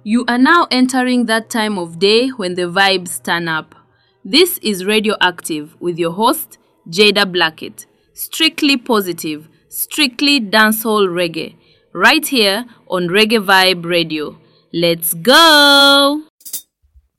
You are now entering that time of day when the vibes turn up. This is Radioactive with your host, Jada Blackett. Strictly positive, strictly dancehall reggae. Right here on Reggae Vibe Radio. Let's go!